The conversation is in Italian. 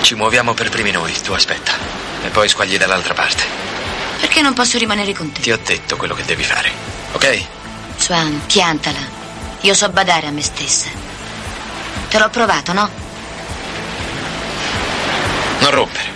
Ci muoviamo per primi noi, tu aspetta. E poi squagli dall'altra parte. Perché non posso rimanere con te? Ti ho detto quello che devi fare, ok? Swan, piantala. Io so badare a me stessa. Te l'ho provato, no? Non rompere.